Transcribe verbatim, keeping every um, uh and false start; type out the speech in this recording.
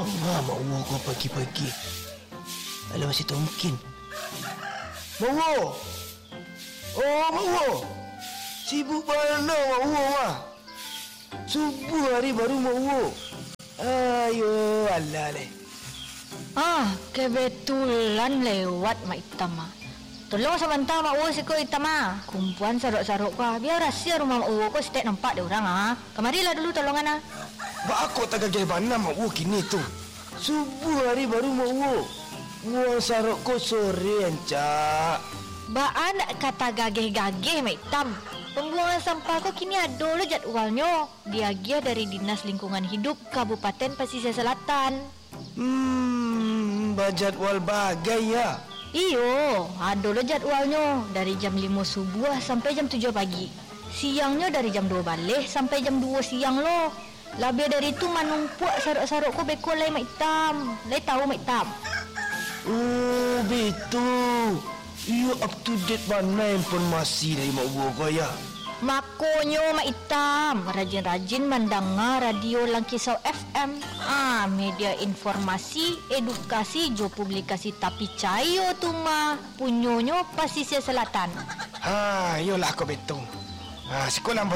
Ah, mak Wo kau pagi-pagi. Alah, masih tak mungkin. Mak Wo. Oh, mak Wo. Sibuk mana mak Wo mah? Subuh hari baru mak Wo. Ayo, alah leh. Ah, kebetulan lewat mak hitam ah. Tolong sebentar mak Wo siko hitam ah. Kumpulan saruk-saruk kau. Biar rahsia rumah mak Wo kau setiap nampak dia orang ah. Kemarilah dulu tolongan ah. Bak aku tak gagah mana mak Wo kini tu. Subuh hari baru mak Wo. Buang saruk kau sore ancak. Baan kata gageh-gageh mak hitam. Pembuangan sampah kau kini ada lo jadwalnya. Diagih dari Dinas Lingkungan Hidup Kabupaten Pesisir Selatan. Hmm, berjadwal bagai ya. Iyo, ada lo jadwalnya dari jam lima subuh sampai jam tujuh pagi. Siangnya dari jam dua balik sampai jam dua siang lo. Lebih dari itu manumpuak saruk-saruk kau bekol lai mak hitam. Lai tahu mak hitam. Oh, betul. You up to date mana informasi dari mak Wo kau ya? Makonyo mak hitam. Rajin-rajin mendengar radio Langkisau F M. Ah, media informasi, edukasi, jo publikasi tapi cayo tu mah. Punyonyo Pesisir Selatan. Ha, yolah kau betul. Ha, sekolah